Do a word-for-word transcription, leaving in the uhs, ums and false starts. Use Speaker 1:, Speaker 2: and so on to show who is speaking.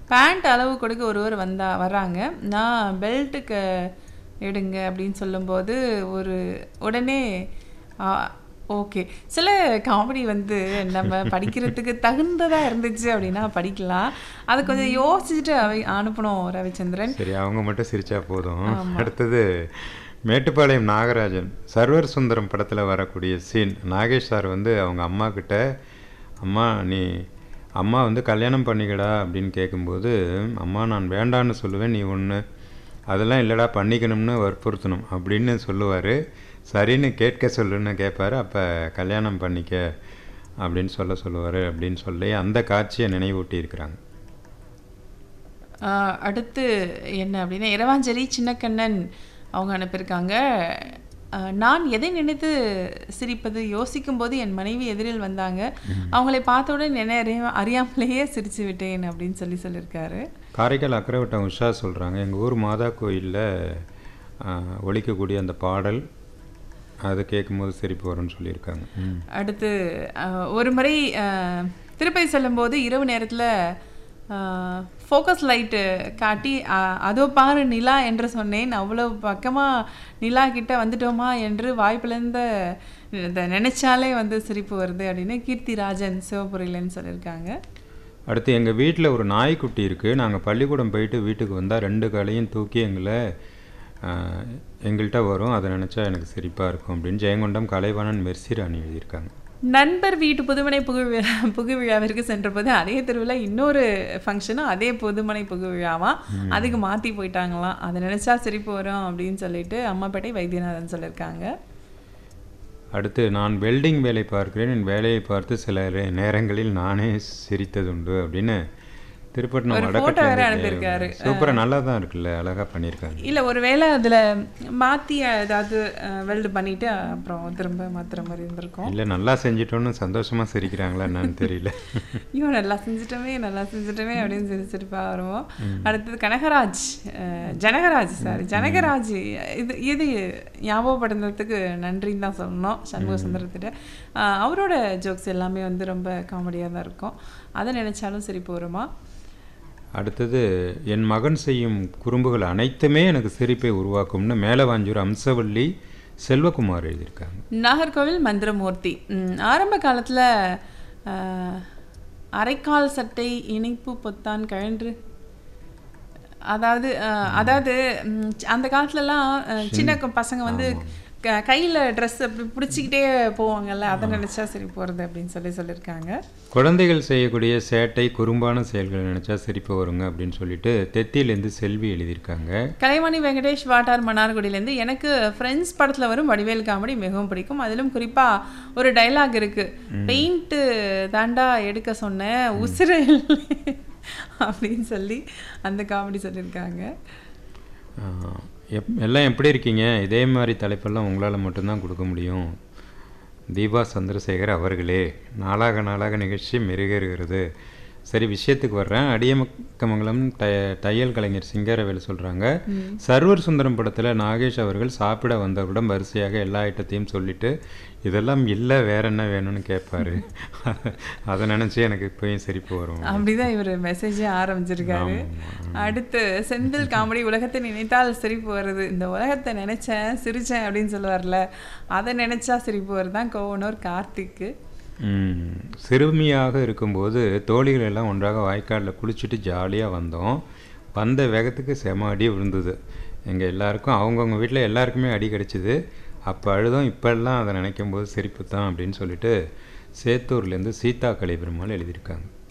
Speaker 1: Pant அளவு கொடுக்க ஒருவர் வந்தா வர்றாங்க. நான் பெல்ட்டுக்கு எடுங்க அப்படின்னு சொல்லும்போது ஒரு உடனே ஆ ஓகே. சில காமெடி வந்து நம்ம படிக்கிறதுக்கு தகுந்ததா இருந்துச்சு அப்படின்னா படிக்கலாம். அதை கொஞ்சம் யோசிச்சுட்டு அவை அனுப்பணும் ரவிச்சந்திரன்.
Speaker 2: சரி, அவங்க மட்டும் சிரிச்சா போதும்.
Speaker 1: ஆமா.
Speaker 2: அடுத்தது மேட்டுப்பாளையம் நாகராஜன். சர்வர் சுந்தரம் படத்தில் வரக்கூடிய சீன். நாகேஷ் சார் வந்து அவங்க அம்மா கிட்ட, அம்மா நீ அம்மா வந்து கல்யாணம் பண்ணிக்கடா அப்படின்னு கேட்கும்போது, அம்மா நான் வேண்டான்னு சொல்லுவேன், நீ ஒன்று அதெல்லாம் இல்லைடா பண்ணிக்கணும்னு வற்புறுத்தணும் அப்படின்னு சொல்லுவார். சரின்னு கேட்க சொல்லுன்னு கேட்பார். அப்போ கல்யாணம் பண்ணிக்க அப்படின்னு சொல்ல சொல்லுவார் அப்படின்னு சொல்லி அந்த காட்சியை நினைவூட்டி இருக்கிறாங்க.
Speaker 1: ஆஹ் அடுத்து என்ன அப்படின்னா இரவாஞ்சலி சின்னக்கண்ணன் அவங்க அனுப்பியிருக்காங்க. ஆஹ் நான் எதை நினைத்து சிரிப்பது, யோசிக்கும் போது என் மனைவி எதிரில் வந்தாங்க, அவங்களை பார்த்தவுடன் என்ன அறியா அறியாமலேயே சிரிச்சு விட்டேன் அப்படின்னு சொல்லி சொல்லியிருக்காரு.
Speaker 2: காரைக்கால் அக்கரைவட்டம் உஷா சொல்கிறாங்க, எங்கள் ஊர் மாதா கோயிலில் ஒலிக்கக்கூடிய அந்த பாடல் அது கேட்கும்போது சிரிப்பு வரும்னு சொல்லியிருக்காங்க. ம்.
Speaker 1: அடுத்து ஆஹ் ஒரு முறை ஆஹ் திருப்பதி செல்லும்போது இரவு நேரத்தில் ஃபோக்கஸ் லைட்டு காட்டி ஆஹ் அதோ பாரு நிலா என்று சொன்னேன். அவ்வளோ பக்கமாக நிலா கிட்ட வந்துட்டோமா என்று வாய்ப்பிழந்த இதை நினைச்சாலே வந்து சிரிப்பு வருது அப்படின்னு கீர்த்திராஜன் சிவபுரியிலன்னு சொல்லியிருக்காங்க.
Speaker 2: அடுத்து எங்கள் வீட்டில் ஒரு நாய்க்குட்டி இருக்குது. நாங்கள் பள்ளிக்கூடம் போயிட்டு வீட்டுக்கு வந்தால் ரெண்டு காலையும் தூக்கி எங்களை ஆஹ், எங்கள்கிட்ட வரும். அதை நினச்சா எனக்கு சிரிப்பாக இருக்கும் அப்படின்னு ஜெயங்கொண்டம் கலைவாணன் மெர்சிராணி எழுதியிருக்காங்க.
Speaker 1: நண்பர் வீட்டு புதுமனை புகு விழா புகு விழாவிற்கு சென்றபோது அதே தெருவில் இன்னொரு ஃபங்க்ஷனும் அதே புதுமனை புகு விழாவாம், அதுக்கு மாற்றி போயிட்டாங்களாம். அதை நினச்சா சிரிப்பு வரும் அப்படின்னு சொல்லிட்டு அம்மாப்பேட்டை வைத்தியநாதன் சொல்லியிருக்காங்க.
Speaker 2: அடுத்து நான் வெல்டிங் வேலை பார்க்கிறேன், என் வேலையை பார்த்து சில ரே- நேரங்களில் நானே சிரித்ததுண்டு அப்படின்னு திருப்பட்டினம்
Speaker 1: ஒரு photo வேற அனுப்பியிருக்காரு.
Speaker 2: வடக்கட்டிலேருந்து. சூப்பராக நல்லா தான் இருக்குல்ல, அழகாக பண்ணியிருக்காங்க.
Speaker 1: இல்லை ஒருவேளை அதில் மாற்றி ஏதாவது வெல்டு பண்ணிவிட்டு அப்புறம் திரும்ப மாற்றுற மாதிரி இருந்திருக்கும்.
Speaker 2: இல்லை நல்லா செஞ்சிட்டோன்னு சந்தோஷமாக சிரிக்கிறாங்களா என்னன்னு தெரியல.
Speaker 1: ஐயோ நல்லா செஞ்சுட்டோமே நல்லா செஞ்சுட்டோமே அப்படின்னு சிரி சிரிப்பாக வருவோம். அடுத்தது கனகராஜ் அஹ், ஜனகராஜ் சாரி ஜனகராஜ் இது இது ஞாபகப்படுத்துறதுக்கு நன்றின்னு தான் சொல்லணும் சண்முக சுந்தரத்திட்ட. அஹ், அவரோட ஜோக்ஸ் எல்லாமே வந்து ரொம்ப காமெடியாக தான் இருக்கும். அதை நினைச்சாலும் சிரிப்பு வருமா.
Speaker 2: அடுத்தது என் மகன் செய்யும் குறும்புகள் அனைத்துமே எனக்கு சிரிப்பை உருவாக்கும்னு மேலவாஞ்சூர் அம்சவள்ளி செல்வகுமார் எழுதியிருக்காங்க.
Speaker 1: நாகர்கோவில் மந்திரமூர்த்தி ம், ஆரம்ப காலத்தில் அரைக்கால் சட்டை இனிப்பு பொத்தான் கழன்று அதாவது அஹ், அதாவது ம், அந்த காலத்துலலாம் அஹ், சின்ன க- பசங்க வந்து க கையில் ட்ரெஸ் அப்படி பிடிச்சிக்கிட்டே போவாங்கல்ல, அதை நினச்சா சரி போகிறது அப்படின்னு சொல்லி சொல்லியிருக்காங்க.
Speaker 2: குழந்தைகள் செய்யக்கூடிய சேட்டை குறும்பான செயல்களை நினச்சா சிரிப்பு வருங்க அப்படின்னு சொல்லிட்டு தெத்தியிலேருந்து செல்வி எழுதியிருக்காங்க.
Speaker 1: கலைவாணி வெங்கடேஷ் வாட்டார் மன்னார்குடியிலேருந்து எனக்கு ஃப்ரெண்ட்ஸ் படத்தில் வரும் வடிவேல் காமெடி மிகவும் பிடிக்கும். அதிலும் குறிப்பாக ஒரு டைலாக் இருக்குது, பெயிண்ட்டு தாண்டா எடுக்க சொன்னேன் உசுறு அப்படின்னு சொல்லி அந்த காமெடி சொல்லியிருக்காங்க.
Speaker 2: ஆஹ், எப் எல்லாம் எப்படி இருக்கீங்க? இதே மாதிரி தலைப்பெல்லாம் உங்களால் மட்டும்தான் கொடுக்க முடியும். தீபா சந்திரசேகர் அவர்களே, நாளாக நாளாக நிகழ்ச்சி மெருகேறுகிறது. சரி, விஷயத்துக்கு வர்றேன். அடியமக்கமங்கலம் ட தையல் கலைஞர் சிங்காரவேலு சொல்கிறாங்க, சர்வர் சுந்தரம் படத்தில் நாகேஷ் அவர்கள் சாப்பிட வந்தவரிடம் வரிசையாக எல்லா ஐட்டத்தையும் சொல்லிட்டு இதெல்லாம் இல்லை வேற என்ன வேணும்னு கேட்பாரு. அதை நினச்சி எனக்கு இப்போயும் சிரிப்பு வரும்.
Speaker 1: அப்படிதான் இவர் மெசேஜே ஆரம்பிச்சிருக்காரு. அடுத்து செந்தில் காமெடி உலகத்தை நினைத்தால் சிரிப்பு வருது. இந்த உலகத்தை நினைச்சேன் சிரிச்சேன் அப்படின்னு சொல்லுவார்ல, அதை நினைச்சா சிரிப்பு வருதான் கோவனூர் கார்த்திக்கு.
Speaker 2: ம், சிறுமியாக இருக்கும்போது தோழிகள் எல்லாம் ஒன்றாக வாய்க்காலில் குளிச்சுட்டு ஜாலியாக வந்தோம். வந்த வேகத்துக்கு செம அடி விழுந்தது. எங்கள் எல்லாருக்கும் அவங்கவுங்க வீட்டில் எல்லாருக்குமே அடி கிடச்சிது. அப்போ அழுதும் இப்போல்லாம் அதை நினைக்கும் போது சிரிப்பு தான் அப்படின்னு சொல்லிட்டு சேத்தூர்லேருந்து சீதா கலை பெருமாள் எழுதியிருக்காங்க.